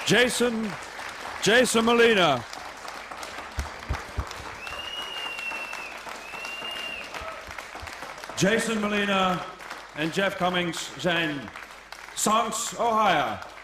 Jason Molina. Jason Molina en Jeff Cummings zijn Songs Ohio.